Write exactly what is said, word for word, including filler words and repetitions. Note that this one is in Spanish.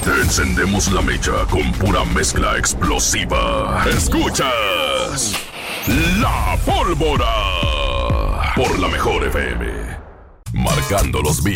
Te encendemos la mecha con pura mezcla explosiva. Escuchas La Pólvora por la Mejor F M. Marcando los beats.